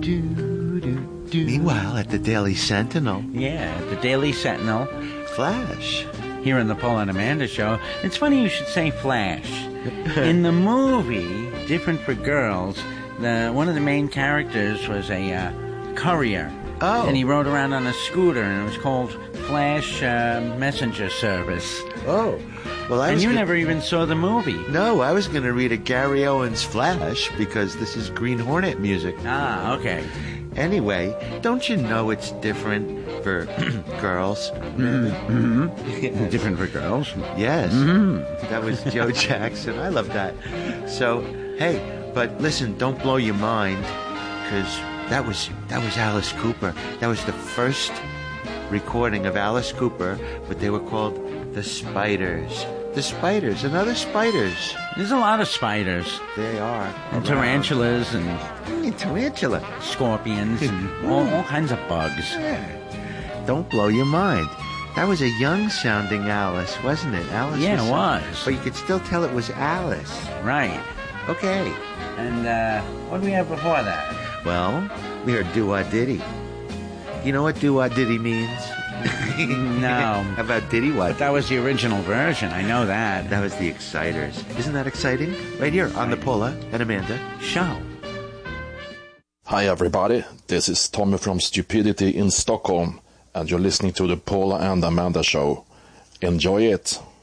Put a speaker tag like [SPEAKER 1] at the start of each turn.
[SPEAKER 1] Meanwhile, at the Daily Sentinel.
[SPEAKER 2] Yeah, the Daily Sentinel.
[SPEAKER 1] Flash.
[SPEAKER 2] Here in the Paul and Amanda Show. It's funny you should say Flash. In the movie, Different for Girls, one of the main characters was a courier.
[SPEAKER 1] Oh.
[SPEAKER 2] And he rode around on a scooter, and it was called Flash Messenger Service.
[SPEAKER 1] Oh. Well,
[SPEAKER 2] and you never even saw the movie.
[SPEAKER 1] No, I was going to read a Gary Owens Flash because this is Green Hornet music.
[SPEAKER 2] Ah, okay.
[SPEAKER 1] Anyway, don't you know it's different for girls?
[SPEAKER 2] Mm-hmm. Different for girls?
[SPEAKER 1] Yes.
[SPEAKER 2] Mm-hmm.
[SPEAKER 1] That was Joe Jackson. I love that. So, hey, but listen, don't blow your mind, because that was Alice Cooper. That was the first recording of Alice Cooper, but they were called the Spiders. The Spiders and other spiders.
[SPEAKER 2] There's a lot of spiders.
[SPEAKER 1] They are.
[SPEAKER 2] And tarantulas and...
[SPEAKER 1] tarantula.
[SPEAKER 2] Scorpions and all kinds of bugs.
[SPEAKER 1] Yeah. Don't blow your mind. That was a young-sounding Alice, wasn't it? Alice.
[SPEAKER 2] Yeah, it was.
[SPEAKER 1] But you could still tell it was Alice.
[SPEAKER 2] Right.
[SPEAKER 1] Okay.
[SPEAKER 2] And what do we have before that?
[SPEAKER 1] Well, we heard Do-Wah-Diddy. You know what Do-Wah-Diddy means?
[SPEAKER 2] No.
[SPEAKER 1] How about Diddy What?
[SPEAKER 2] But that was the original version. I know that.
[SPEAKER 1] That was the Exciters. Isn't that exciting? Right here on the Paula and Amanda Show.
[SPEAKER 3] Hi everybody, this is Tommy from Stupidity in Stockholm, and you're listening to the Paula and Amanda Show. Enjoy it.